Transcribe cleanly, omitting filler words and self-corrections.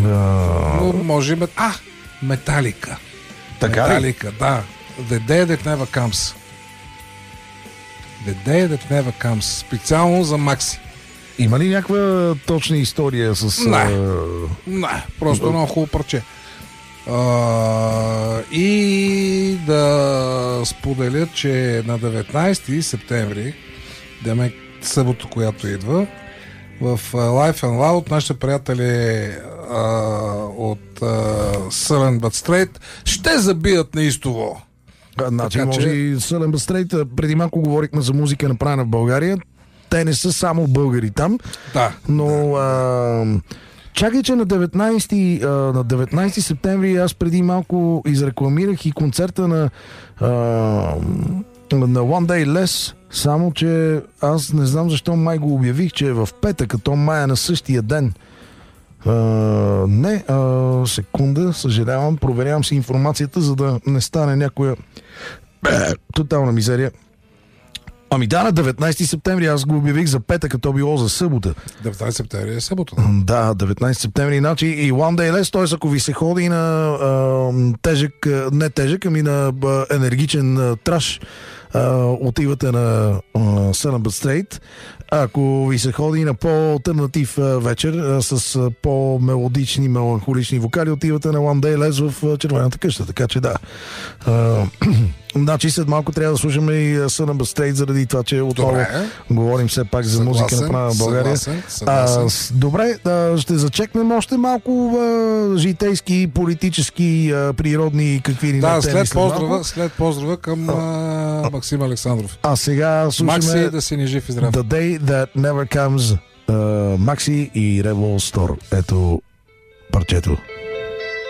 Но може Металика. Така ли? Металика, да. The Day That Never Comes. The Day That Never Comes. Специално за Макси. Има ли някаква точна история с... Не, просто много хубаво парче. И да споделя, че на 19 септември, демек събота, която идва, в Life and Loud нашите приятели от Sullen But Straight ще забият неистово. Значи, може и Sullen But Straight, преди малко говорихме за музика направена в България. Те не са само българи там, но чакай, че на 19 септември аз преди малко изрекламирах и концерта на One Day Less, само че аз не знам защо май го обявих, че е в петък, като май е на същия ден. Секунда, съжалявам, проверявам си информацията, за да не стане някоя тотална мизерия. Ами да, на 19 септември аз го обявих за петък, като било за събота. 19 септември е събота. Да, 19 септември, иначе и One Day Less, т.е. ако ви се ходи на на енергичен траш, отивате на Sullen But Straight. Ако ви се ходи на по-алтернатив вечер с по-мелодични, меланхолични вокали, отивате на One Day Less в Червената къща. Така че да. Значи след малко трябва да слушаме и Sullen But Straight, заради това, че отново говорим все пак за музика направена в България. Добре, ще зачекнем още малко житейски, политически, природни какви ни теми. След поздрава към Максим Александров. А сега слушаме Макси, да си ни жив и здрав. The Day That Never Comes, Макси и Rebel Store. Ето парчето.